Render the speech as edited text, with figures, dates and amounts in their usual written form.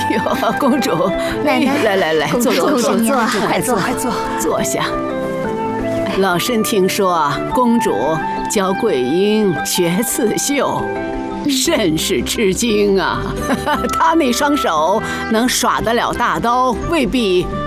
呦，公主， 奶奶， 来，坐，快坐下。老身听说公主教桂英学刺绣，甚是吃惊啊！她那双手能耍得了大刀，未必